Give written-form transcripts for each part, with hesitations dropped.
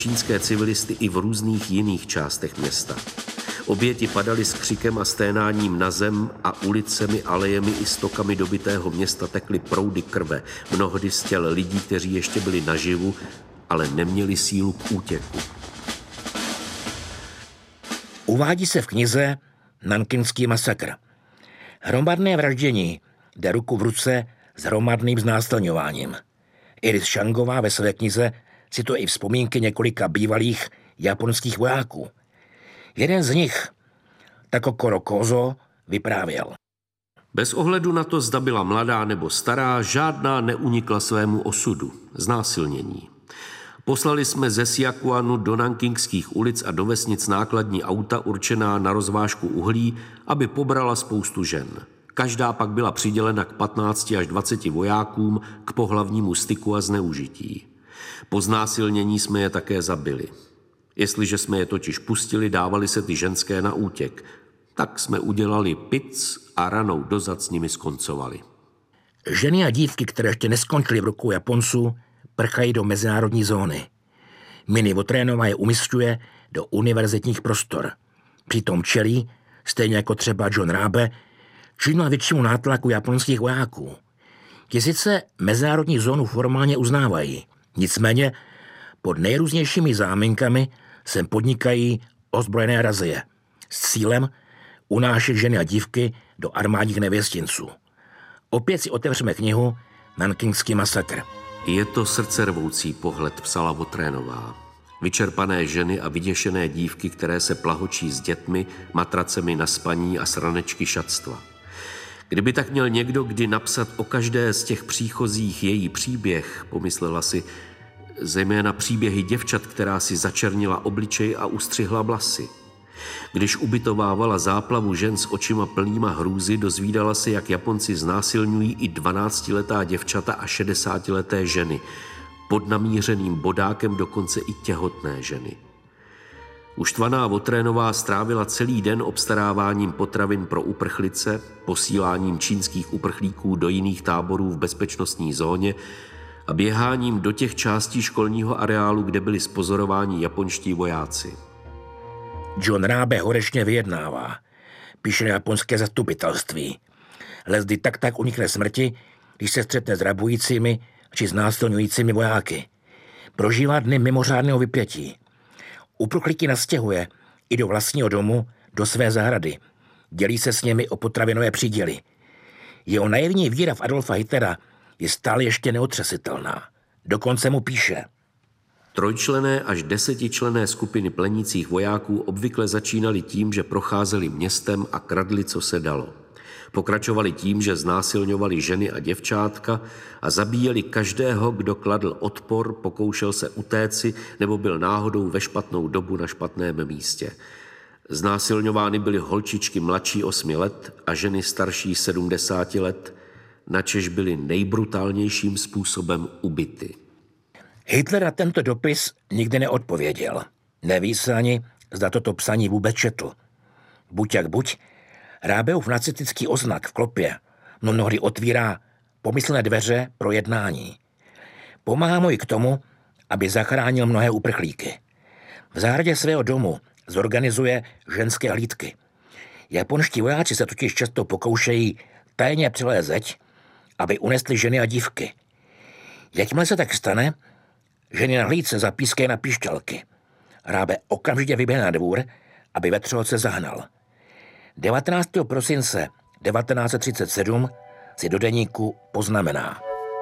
čínské civilisty i v různých jiných částech města. Oběti padaly s křikem a sténáním na zem a ulicemi, alejemi i stokami dobytého města tekly proudy krve, mnohdy z těl lidí, kteří ještě byli naživu, ale neměli sílu k útěku. Uvádí se v knize Nankingský masakr. Hromadné vraždění jde ruku v ruce s hromadným znásilňováním. Iris Šangová ve své knize cituje i vzpomínky několika bývalých japonských vojáků. Jeden z nich, Takokoro Kozo, vyprávěl. Bez ohledu na to, zda byla mladá nebo stará, žádná neunikla svému osudu, znásilnění. Poslali jsme ze Siakuanu do nankingských ulic a do vesnic nákladní auta určená na rozvážku uhlí, aby pobrala spoustu žen. Každá pak byla přidělena k 15 až 20 vojákům k pohlavnímu styku a zneužití. Po znásilnění jsme je také zabili. Jestliže jsme je totiž pustili, dávali se ty ženské na útěk. Tak jsme udělali pic a ranou do zad s nimi skoncovali. Ženy a dívky, které ještě neskončily v rukou Japonců, prchají do mezinárodní zóny. Minnie Votrénová je umisťuje do univerzitních prostor. Přitom čelí, stejně jako třeba John Rabe, čím většímu nátlaku japonských vojáků. Ti sice mezinárodní zónu formálně uznávají, nicméně pod nejrůznějšími záminkami sem podnikají ozbrojené razie s cílem unášet ženy a dívky do armádních nevěstinců. Opět si otevřeme knihu Nankingský masakr. Je to srdcervoucí pohled, psala Votrénová. Vyčerpané ženy a vyděšené dívky, které se plahočí s dětmi, matracemi na spaní a sranečky šatstva. Kdyby tak měl někdo kdy napsat o každé z těch příchozích její příběh, pomyslela si, zejména příběhy děvčat, která si začernila obličej a ustřihla vlasy. Když ubytovávala záplavu žen s očima plnýma hrůzy, dozvídala se, jak Japonci znásilňují i 12letá děvčata a 60leté ženy. Pod namířeným bodákem dokonce i těhotné ženy. Uštvaná Votrénová strávila celý den obstaráváním potravin pro uprchlice, posíláním čínských uprchlíků do jiných táborů v bezpečnostní zóně a běháním do těch částí školního areálu, kde byli zpozorováni japonští vojáci. John Rabe horečně vyjednává, píše japonské zastupitelství. Leckdy tak unikne smrti, když se střetne s rabujícími či znásilňujícími vojáky. Prožívá dny mimořádného vypětí. Uprchlíky nastěhuje i do vlastního domu, do své zahrady. Dělí se s nimi o potravinové příděly. Jeho naivní víra v Adolfa Hitlera je stále ještě neotřesitelná. Dokonce mu píše: Trojčlenné až 10členné skupiny plenících vojáků obvykle začínaly tím, že procházeli městem a kradli, co se dalo. Pokračovali tím, že znásilňovali ženy a děvčátka a zabíjeli každého, kdo kladl odpor, pokoušel se utéci nebo byl náhodou ve špatnou dobu na špatném místě. Znásilňovány byly holčičky mladší 8 let a ženy starší 70 let, načež byly nejbrutálnějším způsobem ubity. Hitler na tento dopis nikdy neodpověděl. Neví se ani, zda toto psaní vůbec četl. Buď jak buď, Rábeův nacistický oznak v klopě mnohdy otvírá pomyslné dveře pro jednání. Pomáhá mu i k tomu, aby zachránil mnohé uprchlíky. V zahradě svého domu zorganizuje ženské hlídky. Japonští vojáci se totiž často pokoušejí tajně přilézt zeď, aby unesli ženy a dívky. Jakmile se tak stane, ženy na hlídce zapískají na píšťalky. Rábe okamžitě vyběhne na dvůr, aby vetřelce zahnal. 19. prosince 1937 si do deníku poznamená: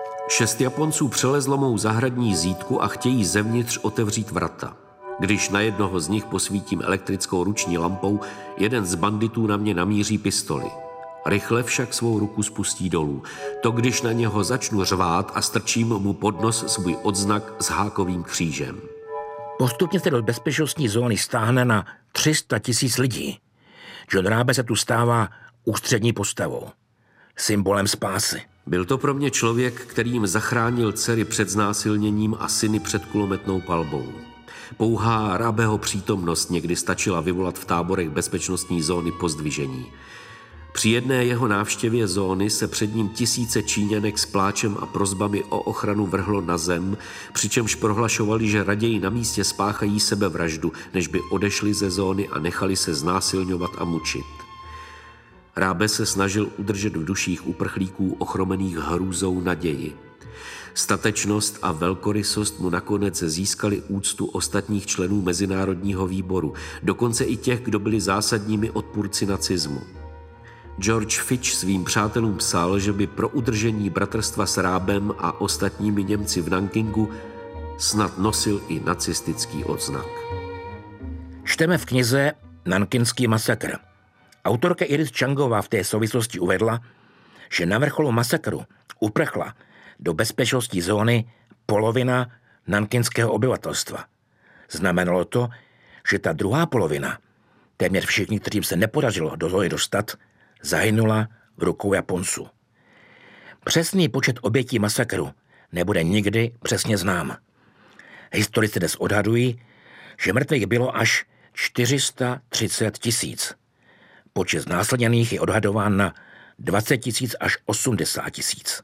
6 Japonců přelezlo mou zahradní zídku a chtějí zevnitř otevřít vrata. Když na jednoho z nich posvítím elektrickou ruční lampou, jeden z banditů na mě namíří pistoli. Rychle však svou ruku spustí dolů. To když na něho začnu řvát a strčím mu pod nos svůj odznak s hákovým křížem. Postupně se do bezpečnostní zóny stáhne na 300 000 lidí. John Rabe se tu stává ústřední postavou, symbolem spásy. Byl to pro mě člověk, který jim zachránil dcery před znásilněním a syny před kulometnou palbou. Pouhá Rabeho přítomnost někdy stačila vyvolat v táborech bezpečnostní zóny pozdvižení. Při jedné jeho návštěvě zóny se před ním tisíce Číňanek s pláčem a prosbami o ochranu vrhlo na zem, přičemž prohlašovali, že raději na místě spáchají sebevraždu, než by odešli ze zóny a nechali se znásilňovat a mučit. Rábe se snažil udržet v duších uprchlíků ochromených hrůzou naději. Statečnost a velkorysost mu nakonec získali úctu ostatních členů Mezinárodního výboru, dokonce i těch, kdo byli zásadními odpůrci nacismu. George Fitch svým přátelům psal, že by pro udržení bratrstva s Rábem a ostatními Němci v Nankingu snad nosil i nacistický odznak. Čteme v knize Nankingský masakr. Autorka Iris Changová v té souvislosti uvedla, že na vrcholu masakru uprchla do bezpečnostní zóny polovina nankingského obyvatelstva. Znamenalo to, že ta druhá polovina, téměř všichni, kterým se nepodařilo do zóny dostat, zahynula v rukou Japonců. Přesný počet obětí masakru nebude nikdy přesně znám. Historici dnes odhadují, že mrtvých bylo až 430 000. Počet znásilněných je odhadován na 20 000 až 80 000.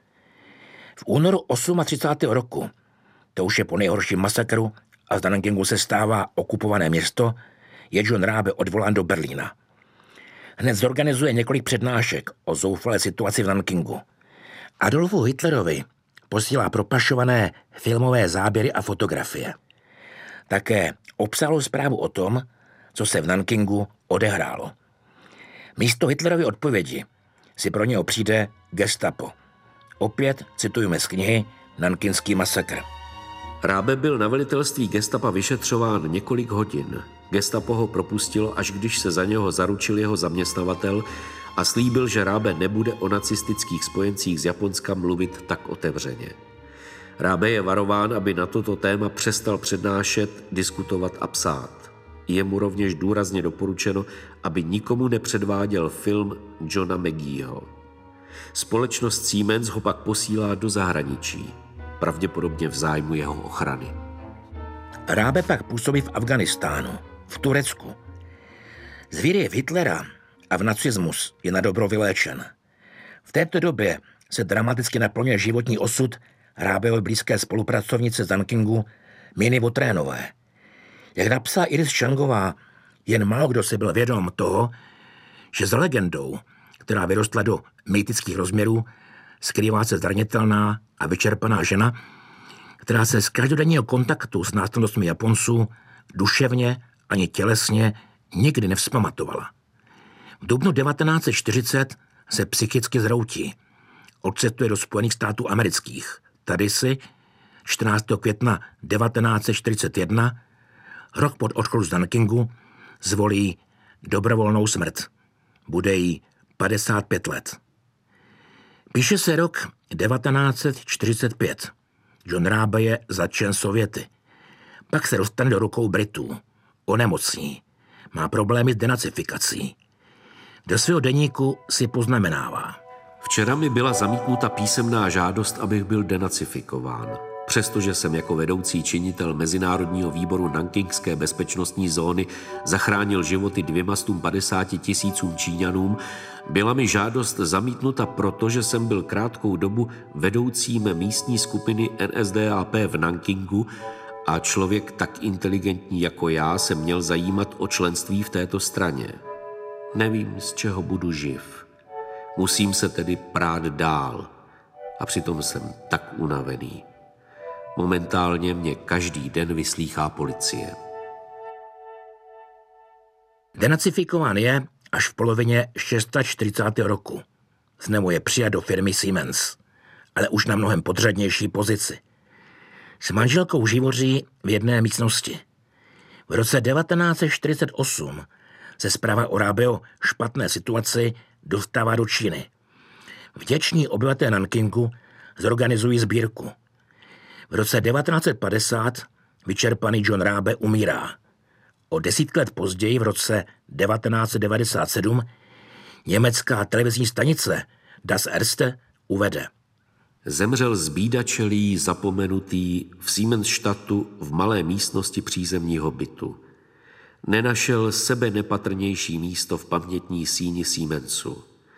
V únoru 38. roku, to už je po nejhorším masakru a z Nankingu se stává okupované město, je John Rábe odvolán do Berlína. Hned zorganizuje několik přednášek o zoufalé situaci v Nankingu. Adolfu Hitlerovi posílá propašované filmové záběry a fotografie. Také obsáhlou zprávu o tom, co se v Nankingu odehrálo. Místo Hitlerovy odpovědi si pro něho přijde gestapo. Opět citujeme z knihy Nankingský masakr. Rábe byl na velitelství gestapa vyšetřován několik hodin. Gestapo ho propustilo, až když se za něho zaručil jeho zaměstnavatel a slíbil, že Rábe nebude o nacistických spojencích z Japonska mluvit tak otevřeně. Rábe je varován, aby na toto téma přestal přednášet, diskutovat a psát. Je mu rovněž důrazně doporučeno, aby nikomu nepředváděl film Johna Maggieho. Společnost Siemens ho pak posílá do zahraničí, pravděpodobně v zájmu jeho ochrany. Rábe pak působí v Afghánistánu, v Turecku. Z víry v Hitlera a v nacismus je na dobro vyléčen. V této době se dramaticky naplňuje životní osud Rábeho blízké spolupracovnice z Nankingu Minnie Vautrinové. Jak napsala Iris Changová, jen málo kdo si byl vědom toho, že za legendou, která vyrostla do mýtických rozměrů, skrývá se zranitelná a vyčerpaná žena, která se z každodenního kontaktu s následnostmi Japonců duševně ani tělesně nikdy nevzpamatovala. V dubnu 1940 se psychicky zhroutí. Odcestuje do Spojených států amerických. Tady si 14. května 1941, rok pod odchodu z Nankingu, zvolí dobrovolnou smrt. Bude jí 55 let. Píše se rok 1945. John Rábe je zatčen Sověty. Pak se dostane do rukou Britů. Onemocní. Má problémy s denacifikací. Do svého deníku si poznamenává. Včera mi byla zamítnuta písemná žádost, abych byl denacifikován. Přestože jsem jako vedoucí činitel Mezinárodního výboru Nankingské bezpečnostní zóny zachránil životy 250 000 Číňanům, byla mi žádost zamítnuta proto, že jsem byl krátkou dobu vedoucím místní skupiny NSDAP v Nankingu a člověk tak inteligentní jako já se měl zajímat o členství v této straně. Nevím, z čeho budu živ. Musím se tedy prát dál a přitom jsem tak unavený. Momentálně mě každý den vyslýchá policie. Denacifikován je až v polovině 640. roku. Znovu je přijat do firmy Siemens, ale už na mnohem podřadnější pozici. S manželkou živoří v jedné místnosti. V roce 1948 se zpráva o Rábeho špatné situaci dostává do Číny. Vděční obyvatelé Nankingu zorganizují sbírku. V roce 1950 vyčerpaný John Rábe umírá. O 10 let později, v roce 1997, německá televizní stanice Das Erste uvede. Zemřel zbídačelý, zapomenutý v Siemensstadtu v malé místnosti přízemního bytu. Nenašel sebe nepatrnější místo v pamětní síni Siemensu.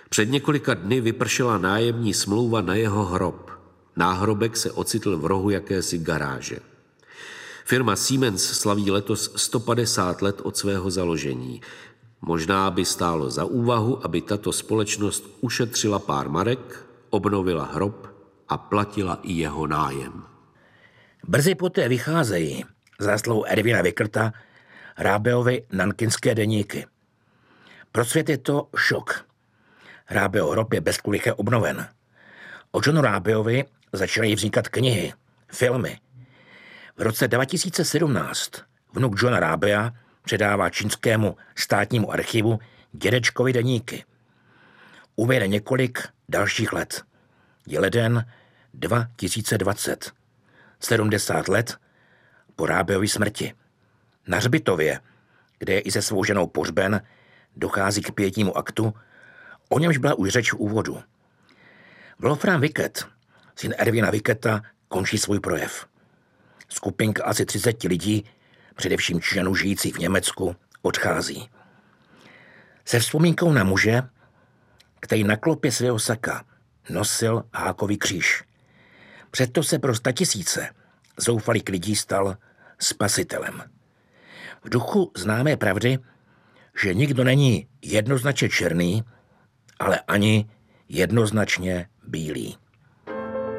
Před několika dny vypršela nájemní smlouva na jeho hrob. Náhrobek se ocitl v rohu jakési garáže. Firma Siemens slaví letos 150 let od svého založení. Možná by stálo za úvahu, aby tato společnost ušetřila pár marek, obnovila hrob a platila i jeho nájem. Brzy poté vycházejí zásluhou Ervina Vickerta Rábeovy nankinské deníky. Pro svět je to šok. Rábeov hrob je bezkvůliche obnoven. O Johnu Rábeovi začaly vznikat knihy, filmy. V roce 2017 vnuk Johna Rábea předává čínskému státnímu archivu dědečkovi deníky. Uvede několik dalších let. Je leden 2020. 70 let po Rábeově smrti. Na hřbitově, kde je i se svou ženou pohřben, dochází k pietnímu aktu, o němž byla už řeč v úvodu. Wolfram Wickett, syn Ervina Vicketta, končí svůj projev. Skupinka asi 30 lidí, především Číňanů žijících v Německu, odchází. Se vzpomínkou na muže, který na klopě svého saka nosil hákový kříž. Přesto se pro statisíce zoufalých lidí stal spasitelem. V duchu známé pravdy, že nikdo není jednoznačně černý, ale ani jednoznačně bílý.